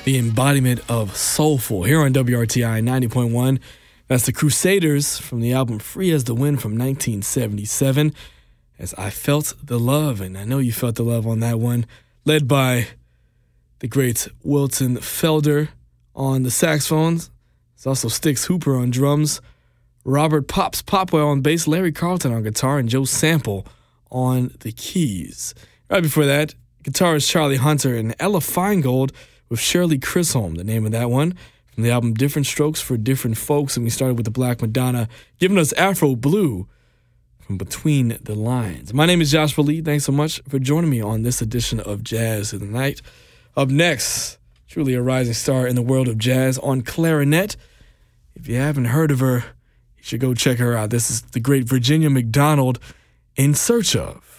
the embodiment of soulful here on WRTI 90.1. That's the Crusaders from the album Free as the Wind from 1977. As I Felt the Love, and I know you felt the love on that one, led by the great Wilton Felder on the saxophones. There's also Styx Hooper on drums, Robert Pops Popwell on bass, Larry Carlton on guitar, and Joe Sample on the keys. Right before that, guitarist Charlie Hunter and Ella Feingold with Shirley Chisholm, the name of that one, from the album Different Strokes for Different Folks. And we started with the Black Madonna, giving us Afro Blue from Between the Lines. My name is Joshua Lee. Thanks so much for joining me on this edition of Jazz of the Night. Up next, truly a rising star in the world of jazz on clarinet. If you haven't heard of her, you should go check her out. This is the great Virginia McDonald, In Search of.